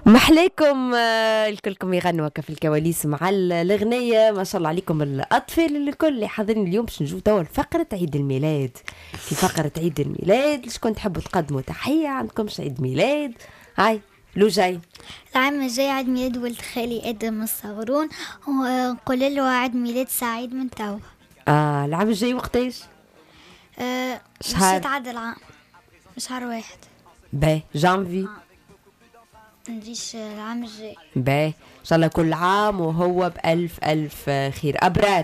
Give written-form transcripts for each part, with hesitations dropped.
محليكم الكلكم يغنوا هكا في الكواليس مع الأغنية. ما شاء الله عليكم الأطفال الكل اللي حاضرين اليوم باش نجو توا لفقرة عيد الميلاد. في فقرة عيد الميلاد شكون تحبوا تقدموا تحية؟ عندكمش عيد ميلاد؟ هاي لو جاي العام الجاي عيد ميلاد ولد خالي آدم الصغرون، ونقول له عيد ميلاد سعيد من توا. العام الجاي وقتاش؟ شهر يتعدى العام شهر واحد. باهي جانفي نجيش العام الجاي. باهي ان شاء الله كل عام وهو بألف ألف خير. أبرار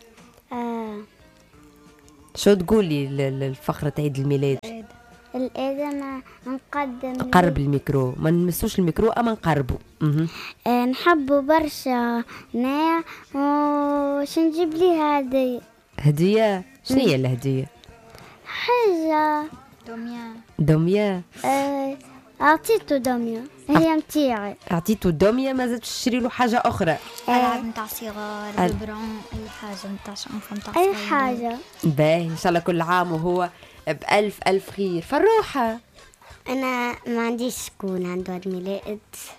شو تقولي لفقرة عيد الميلاد؟ الآدم نقدم قرب الميكرو، ما نمسوش الميكرو اما نقربوا. نحبوا برشا نايا وش نجيب ليها هدية. شنو هي الهدية؟ حاجة دمية. أعطيته دمية هي متاعي. اعطيته دمية ما زدتش تشري له حاجة أخرى؟ ألعاب نتاع صغار، ببرون، أي حاجة نتاع شنطة نتاع أي حاجة. باهي إن شاء الله كل عام وهو بألف ألف خير. فروحة أنا ما عنديش شكون عنده عيد ميلاد.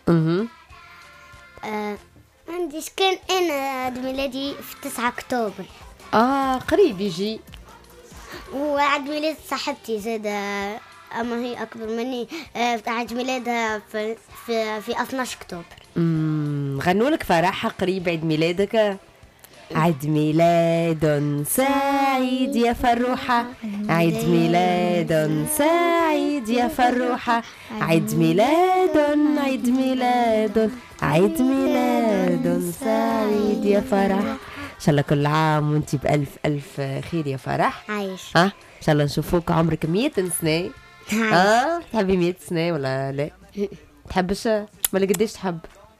ما عنديش. كان أنا عيد ميلادي في 9 أكتوبر. قريب يجي. وعيد ميلاد صاحبتي زادة، أما هي أكبر مني، عيد ميلادها في 12 أكتوبر. غنولك فرحة قريب عيد ميلادك. عيد ميلاد سعيد يا فروحة، عيد ميلاد سعيد يا فروحة، عيد ميلاد عيد ميلاد عيد ميلاد سعيد يا فرح. ان شاء الله كل عام وانتي بألف ألف خير يا فرح. عايش. ان شاء الله نشوفوك عمرك 100 سنة. تحبي 100 سنة ولا لا؟ تحبش ولا قديش تحب؟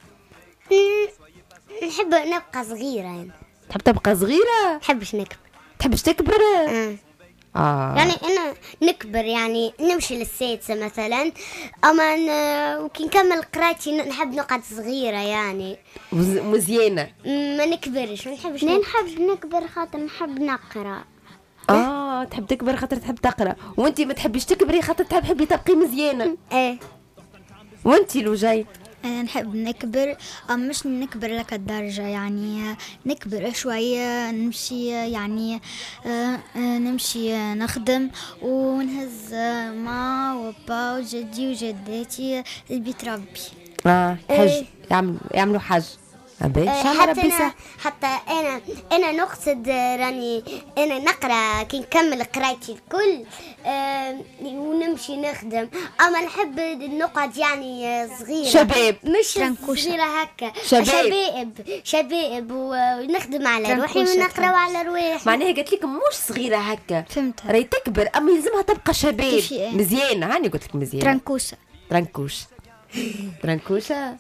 نحب نبقى صغيرة يعني. تحب تبقى صغيرة؟ نحبش نكبر. تحبش تكبر؟ يعني أنا نكبر يعني نمشي للسادسة مثلا، أما وكي نكمل قرايتي نحب نقعد صغيرة يعني مزيانة. ما نكبرش، ما نحبش نحب نكبر خاطر نحب نقرأ. تحب تكبر خاطر تحب تقرأ، وانتي ما تحبيش تكبري خاطر تحبي تبقي مزيانة. وانتي لو جاي؟ أنا نحب نكبر، مش نكبر لك الدرجة يعني نكبر شوية، نمشي يعني نمشي نخدم ونهز ماما وبا وجدي وجداتي البيت ربي. حج يعملوا حج. حتى انا نقصد راني انا نقرا كي نكمل قرايتي الكل ونمشي نخدم، اما نحب نقعد يعني صغيره شباب مش صغيره هكا شباب ونخدم على روحي ونقرا على روحي. معناها قلت لك مش صغيره هكا، فهمتها، راهي تكبر اما يلزمها تبقى شباب مزيانه. هاني قلت لك مزيانه. ترنكوشة.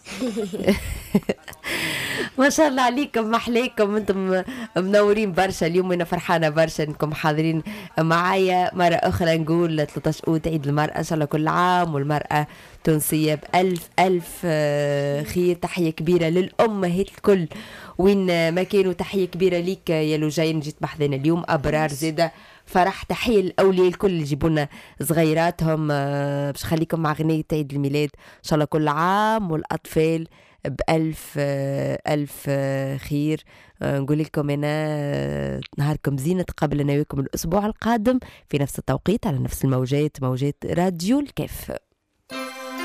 ما شاء الله عليكم، محليكم انتم منورين برشا اليوم، وانا فرحانه برشا انكم حاضرين معايا مره اخرى. نقول 13 أوت عيد المراه، ان شاء الله كل عام والمراه تونسيه بألف ألف خير. تحيه كبيره للامهات الكل وين ما كانوا، تحيه كبيره ليك يا لوجين جيت بحذنا اليوم. ابرار زاده فرح. تحيه للاولياء الكل اللي يجيبونا صغيراتهم باش خليكم مع غنية عيد الميلاد. ان شاء الله كل عام والاطفال بألف ألف خير. نقول لكم أنا نهاركم زينة. تقابل أنا وياكم الأسبوع القادم في نفس التوقيت على نفس الموجات، موجات راديو الكاف.